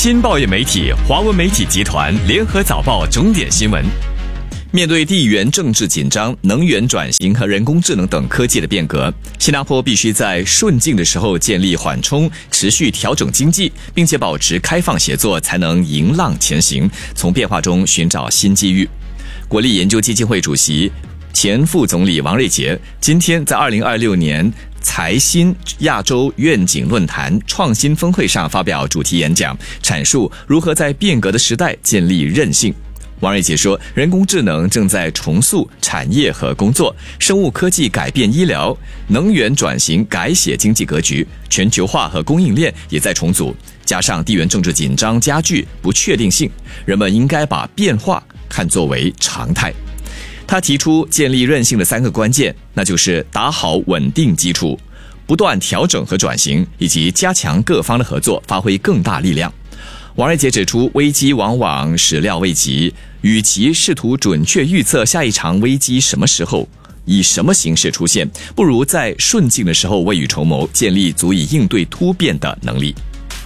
新报业媒体华文媒体集团联合早报重点新闻。面对地缘政治紧张、能源转型和人工智能等科技的变革，新加坡必须在顺境的时候建立缓冲，持续调整经济，并且保持开放协作，才能迎浪前行，从变化中寻找新机遇。国立研究基金会主席、前副总理王瑞杰今天在2026年财新亚洲愿景论坛创新峰会上发表主题演讲，阐述如何在变革的时代建立韧性。王瑞杰说，人工智能正在重塑产业和工作，生物科技改变医疗，能源转型改写经济格局，全球化和供应链也在重组，加上地缘政治紧张加剧不确定性，人们应该把变化看作为常态。他提出建立韧性的3个关键，那就是打好稳定基础，不断调整和转型，以及加强各方的合作，发挥更大力量。王瑞杰指出，危机往往始料未及，与其试图准确预测下一场危机什么时候、以什么形式出现，不如在顺境的时候未雨绸缪，建立足以应对突变的能力。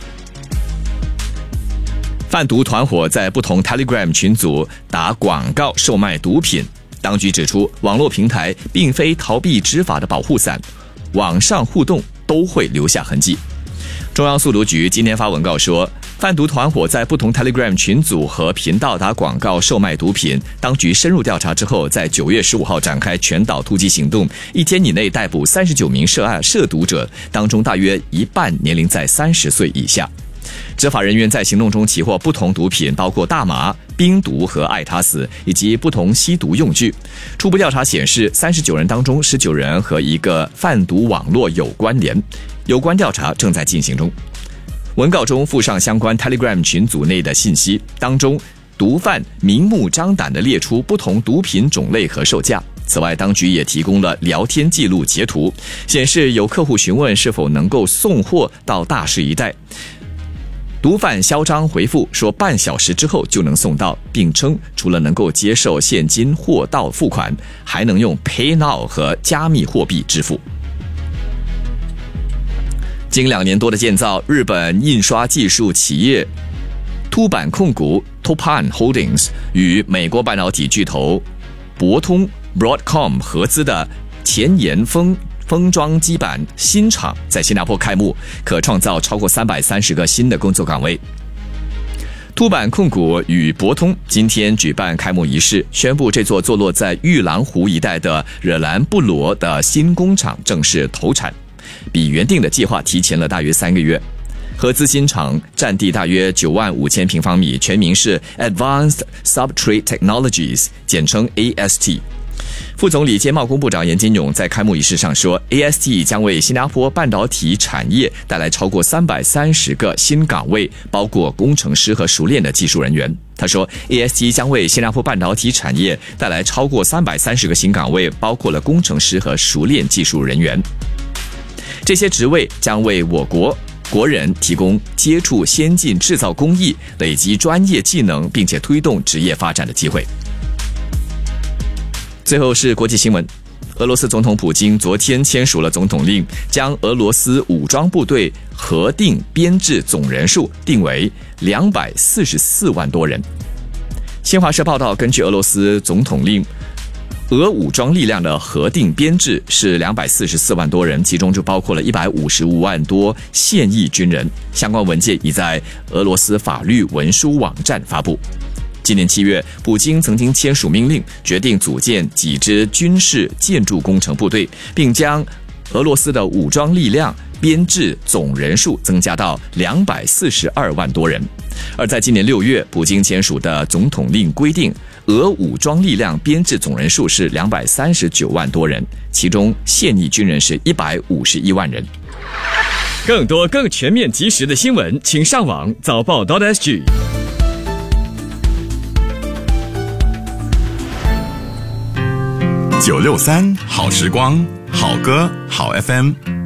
贩毒团伙在不同 Telegram 群组打广告售卖毒品，当局指出，网络平台并非逃避执法的保护伞，网上互动都会留下痕迹。中央速毒局今天发文告说，贩毒团伙在不同 Telegram 群组和频道打广告售卖毒品，当局深入调查之后，在9月15号展开全岛突击行动，1天以内逮捕39名涉毒者，当中大约一半年龄在30岁以下。执法人员在行动中起获不同毒品，包括大麻、冰毒和艾他司，以及不同吸毒用具。初步调查显示，39人当中19人和一个贩毒网络有关联，有关调查正在进行中。文告中附上相关 Telegram 群组内的信息，当中毒贩明目张胆地列出不同毒品种类和售价。此外，当局也提供了聊天记录截图，显示有客户询问是否能够送货到大市一带。毒贩嚣张回复说半小时之后就能送到，并称除了能够接受现金货到付款，还能用 PayNow 和加密货币支付。经2年多的建造，日本印刷技术企业凸版控股 Toppan Holdings 与美国半导体巨头博通 Broadcom 合资的前沿封装基板新厂在新加坡开幕，可创造超过330个新的工作岗位。凸版控股与博通今天举办开幕仪式，宣布这座坐落在玉兰湖一带的惹兰布罗的新工厂正式投产，比原定的计划提前了大约3个月。合资新厂占地大约95000平方米，全名是 Advanced Substrate Technologies， 简称 AST。副总理兼贸工部长严金勇在开幕仪式上说， AST 将为新加坡半导体产业带来超过330个新岗位，包括工程师和熟练的技术人员。他说， AST 将为新加坡半导体产业带来超过330个新岗位，包括了工程师和熟练技术人员。这些职位将为国人提供接触先进制造工艺、累积专业技能，并且推动职业发展的机会。最后是国际新闻，俄罗斯总统普京昨天签署了总统令，将俄罗斯武装部队核定编制总人数定为244万多人。新华社报道，根据俄罗斯总统令，俄武装力量的核定编制是244万多人，其中就包括了155万多现役军人。相关文件已在俄罗斯法律文书网站发布。今年7月，普京曾经签署命令，决定组建几支军事建筑工程部队，并将俄罗斯的武装力量编制总人数增加到242万多人。而在今年6月，普京签署的总统令规定，俄武装力量编制总人数是239万多人，其中现役军人是151万人。更多更全面及时的新闻，请上网早报.sg。 963好时光，好歌好 FM。